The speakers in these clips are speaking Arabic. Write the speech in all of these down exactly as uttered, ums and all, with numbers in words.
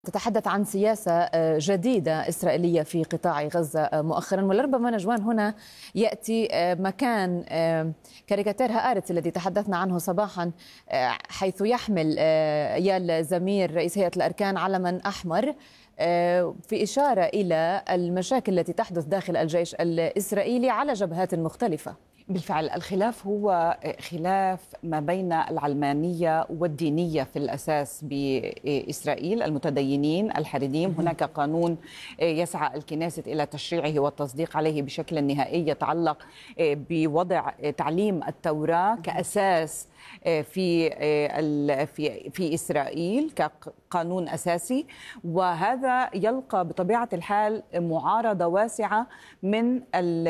تتحدث عن سياسة جديدة إسرائيلية في قطاع غزة مؤخرا، ولربما نجوان هنا يأتي مكان كاريكاتير هآرتس الذي تحدثنا عنه صباحا، حيث يحمل يال زمير رئيس هيئة الأركان علما أحمر في إشارة إلى المشاكل التي تحدث داخل الجيش الإسرائيلي على جبهات مختلفة. بالفعل الخلاف هو خلاف ما بين العلمانية والدينية في الأساس بإسرائيل. المتدينين الحريديم، هناك قانون يسعى الكنيست إلى تشريعه والتصديق عليه بشكل نهائي يتعلق بوضع تعليم التوراة كأساس في في في إسرائيل كقانون أساسي، وهذا يلقى بطبيعة الحال معارضة واسعة من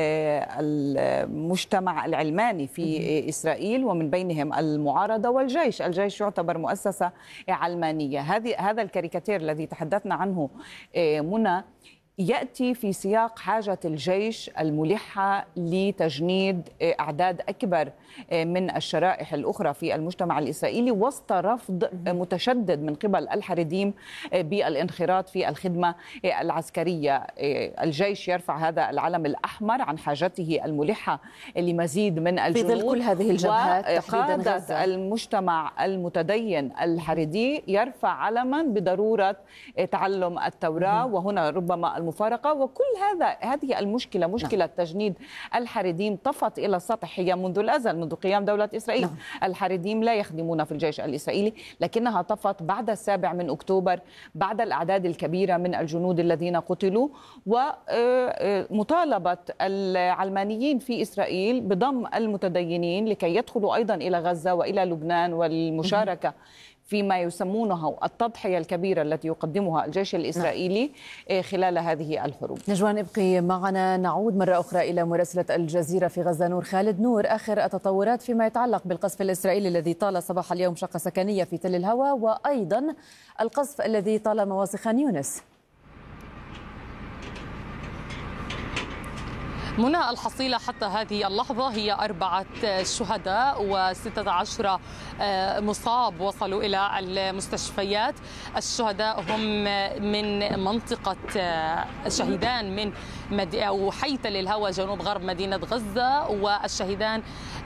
المجتمع العلماني في إسرائيل، ومن بينهم المعارضة والجيش. الجيش يعتبر مؤسسة علمانية. هذه هذا الكاريكاتير الذي تحدثنا عنه منى يأتي في سياق حاجة الجيش الملحة لتجنيد أعداد أكبر من الشرائح الأخرى في المجتمع الإسرائيلي وسط رفض متشدد من قبل الحريديم بالانخراط في الخدمة العسكرية. الجيش يرفع هذا العلم الأحمر عن حاجته الملحة لمزيد من الجنود في ظل كل هذه الجبهات. وقادة المجتمع المتدين الحريدي يرفع علما بضرورة تعلم التوراة، وهنا ربما المفارقة. وكل هذا هذه المشكلة مشكلة نعم. تجنيد الحريديم طفت إلى السطح هي منذ الأزل، منذ قيام دولة إسرائيل. نعم. الحريديم لا يخدمون في الجيش الإسرائيلي، لكنها طفت بعد السابع من أكتوبر، بعد الأعداد الكبيرة من الجنود الذين قتلوا، ومطالبة العلمانيين في إسرائيل بضم المتدينين لكي يدخلوا أيضا إلى غزة وإلى لبنان والمشاركة فيما يسمونه التضحية الكبيرة التي يقدمها الجيش الإسرائيلي خلال هذه الحروب. نجوان ابقي معنا. نعود مرة أخرى إلى مراسلة الجزيرة في غزة نور خالد. نور، آخر التطورات فيما يتعلق بالقصف الإسرائيلي الذي طال صباح اليوم شقة سكنية في تل الهوى، وأيضا القصف الذي طال مواصي خان يونس. منى، الحصيلة حتى هذه اللحظة هي أربعة شهداء وستة عشر مصاب وصلوا إلى المستشفيات. الشهداء هم من منطقة شهيدان من مد... أو حي تل الهوى جنوب غرب مدينة غزة، والشهيدان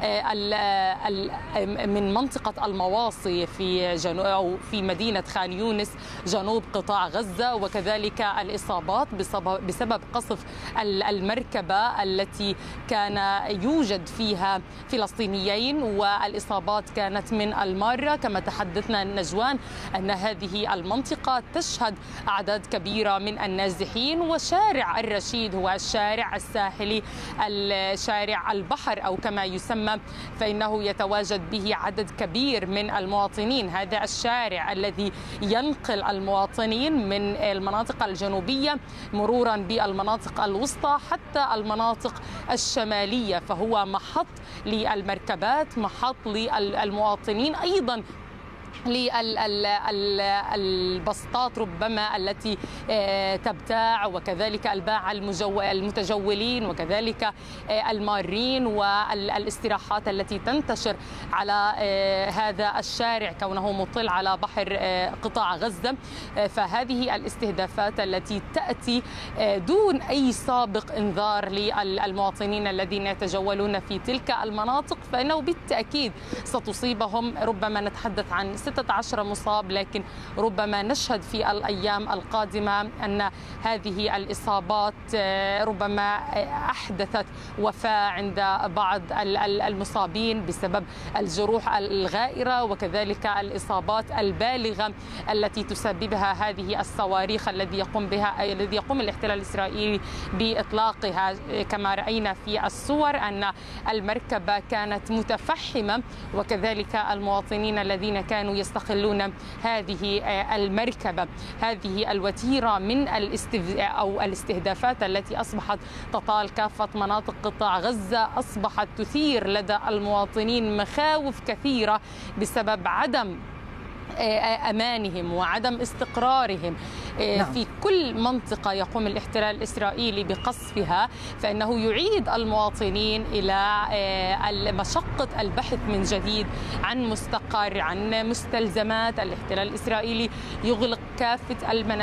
من منطقة المواصي في جنوب أو في مدينة خان يونس جنوب قطاع غزة، وكذلك الإصابات بسبب, بسبب قصف المركبة التي كان يوجد فيها فلسطينيين، والإصابات كانت من المارة. كما تحدثنا نجوان أن هذه المنطقة تشهد أعداد كبيرة من النازحين، وشارع الرشيد هو الشارع الساحلي، الشارع البحر أو كما يسمى، فإنه يتواجد به عدد كبير من المواطنين. هذا الشارع الذي ينقل المواطنين من المناطق الجنوبية مرورا بالمناطق الوسطى حتى المناطق الشمالية، فهو محط للمركبات، محط للمواطنين، أيضا للبسطات ربما التي تبتاع، وكذلك الباعة المتجولين، وكذلك المارين، والاستراحات التي تنتشر على هذا الشارع كونه مطل على بحر قطاع غزة. فهذه الاستهدافات التي تأتي دون أي سابق إنذار للمواطنين الذين يتجولون في تلك المناطق، فإنه بالتأكيد ستصيبهم. ربما نتحدث عن ستة عشر مصاب، لكن ربما نشهد في الأيام القادمة أن هذه الإصابات ربما أحدثت وفاة عند بعض المصابين بسبب الجروح الغائرة، وكذلك الإصابات البالغة التي تسببها هذه الصواريخ الذي يقوم بها الذي يقوم الاحتلال الإسرائيلي بإطلاقها. كما رأينا في الصور أن المركبة كانت متفحمة، وكذلك المواطنين الذين كانوا يستغلون هذه المركبة. هذه الوتيرة من أو الاستهدافات التي أصبحت تطال كافة مناطق قطاع غزة أصبحت تثير لدى المواطنين مخاوف كثيرة بسبب عدم أمانهم وعدم استقرارهم نعم. في كل منطقة يقوم الاحتلال الإسرائيلي بقصفها، فإنه يعيد المواطنين إلى مشقة البحث من جديد عن مستقر، عن مستلزمات. الاحتلال الإسرائيلي يغلق كافة المناطق